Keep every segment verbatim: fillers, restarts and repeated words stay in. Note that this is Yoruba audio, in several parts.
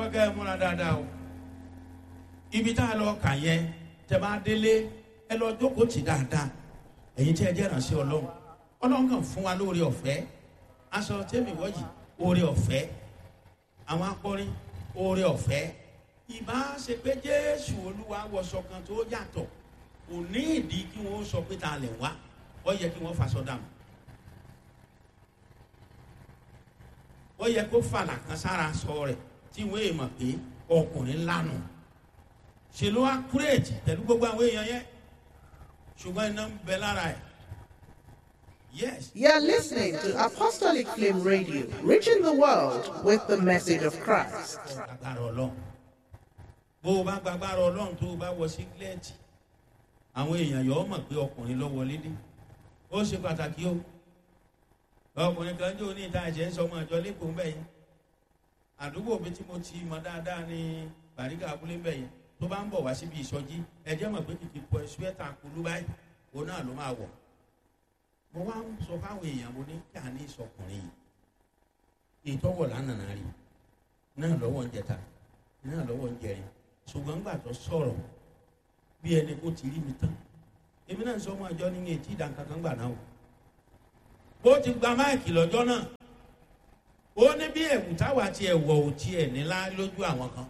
fẹ́ kẹ́ ẹ múra dáadáa o. Ibi tá a lọ kà yẹn tẹ́ bá délé ẹ lọ jókòó tì dáadáa. Ẹ̀yin tí ẹ jẹ́ ìránṣẹ́ Ọlọ́run. Ọlọ́run kàn fún wa lóore ọ̀fẹ́. Aṣọ tẹ́mi wọ́yì oore ọ̀fẹ́. Àwọn akọrin oore ọ̀fẹ́. Ìbá ṣe pé Jésù Olúwa wọṣọ kan tó yàtọ̀. Kò ní ìdí kí wọ́n sọ pé ta lẹ̀ wá. Ó yẹ kí wọ́n faṣọ dànù. Ó yẹ kó fàlà kan sára sọ rẹ̀ tí wọ́n èèmọ̀ pé ọkùnrin lánàá. Ṣé ló wá kúrèjì pẹ̀lú gbogbo àwọn èèyàn yẹn? Ṣùgbọ́n iná ń bẹ lára ẹ̀. Yes. You're listening to Apostolic Flame Radio, reaching the world with the message of Christ. Agbára Ọlọ́run. Bó o bá gbàgbára Ọlọ́run tó o bá wọ sígílẹ́ẹ̀tì, àwọn èèyàn yóò mọ̀ pé ọkùnrin ló wọlé dé. Ó ṣe pàtàkì o. Ọkùnrin kan jẹ́ oní ìta ẹ̀jẹ̀ ń sọ ọmọ ìjọ lẹ́kọ̀ọ́ mbẹ́ yẹn. Àdúgbò mi tí mo ti mọ dáadáa ní Bàrígà abúlé mbẹ́ yẹn. Tó bá ń bọ̀ wá síbi ìsọjí, ẹ̀jẹ̀ mọ̀ pé kìkì pọ̀ ẹ̀sùwẹ́tà kulú báyìí. Òun náà ló máa wọ̀. Mo wá ń sọ fáwọn èèyàn mo ní kí a ní ìsọkùnrin yìí. Ìtọ́wọ̀ lánàá rí. Náà lọ́wọ́ ń jẹta. Náà lọ́wọ́ ń jẹrin. Ṣùgbọ́n gbà tó sọ̀rọ̀ bí ẹni kó ti rí mi tán. Èmi náà sọ ọmọ ìjọ ní etí ìdánkankan gbà náà o. Bó ti gba máìkì lọ́jọ́ náà, ó ní bí ẹ̀wù táwa ti ẹ̀wọ̀ ò tiẹ̀ nílá lójú àwọn kan.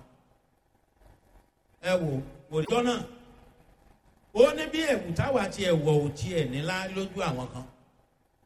Ẹ wò òjò náà, ó ní bí ẹ̀wù táwa ti ẹ̀wọ̀ ò tiẹ̀ nílá lójú àwọn kan.